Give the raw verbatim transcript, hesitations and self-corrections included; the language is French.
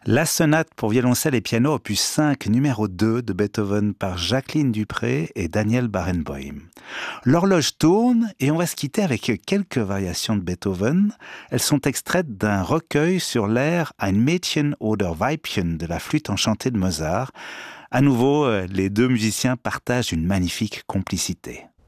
La sonate pour violoncelle et piano opus cinq numéro deux de Beethoven par Jacqueline Dupré et Daniel Barenboim. L'horloge tourne et on va se quitter avec quelques variations de Beethoven. Elles sont extraites d'un recueil sur l'air Ein Mädchen oder Weibchen de la flûte enchantée de Mozart. À nouveau, les deux musiciens partagent une magnifique complicité.